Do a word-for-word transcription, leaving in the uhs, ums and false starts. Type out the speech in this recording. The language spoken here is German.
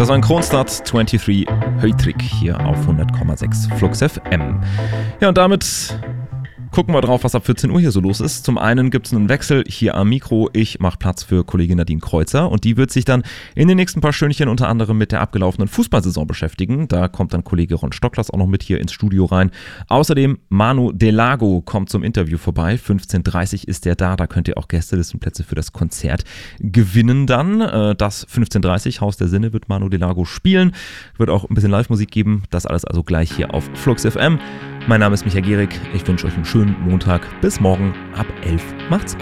Das war ein Kronstadt dreiundzwanzig Höytrik hier auf hundert Komma sechs Flux F M. Ja, und damit gucken wir drauf, was ab vierzehn Uhr hier so los ist. Zum einen gibt es einen Wechsel hier am Mikro. Ich mache Platz für Kollegin Nadine Kreuzer und die wird sich dann in den nächsten paar Stündchen unter anderem mit der abgelaufenen Fußballsaison beschäftigen. Da kommt dann Kollege Ron Stocklers auch noch mit hier ins Studio rein. Außerdem Manu Delago kommt zum Interview vorbei. fünfzehn Uhr dreißig ist der da. Da könnt ihr auch Gästelistenplätze für das Konzert gewinnen dann. Das fünfzehn Uhr dreißig, Haus der Sinne, wird Manu Delago spielen. Wird auch ein bisschen Live-Musik geben. Das alles also gleich hier auf Flux F M. Mein Name ist Michael Gehrig. Ich wünsche euch einen schönen Montag. Bis morgen ab elf. Macht's gut.